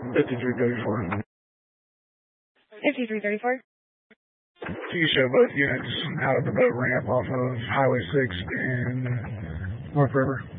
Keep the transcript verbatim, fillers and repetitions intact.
fifty-three thirty-four. fifty-three thirty-four. You show both units out of the boat ramp off of Highway six in North River.